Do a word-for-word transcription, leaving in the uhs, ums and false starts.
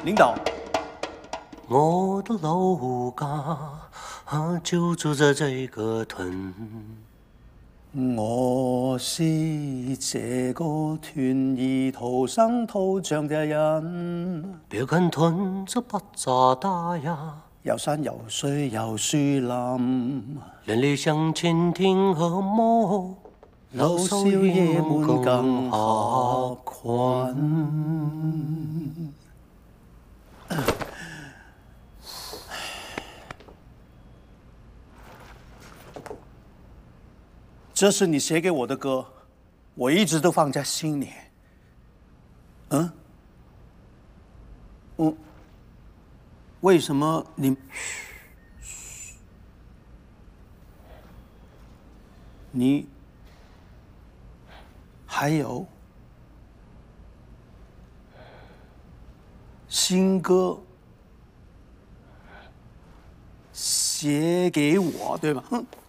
领导， 我的老家就住在这个屯。 我是这个屯里土生土长的人。 别看屯子不咋大呀， 有山有水有樹林， 邻里乡亲挺和睦， 老少爺們更合群。这是你写给我的歌，我一直都放在心里。嗯，嗯，为什么你？你还有新歌写给我，对吧？哼。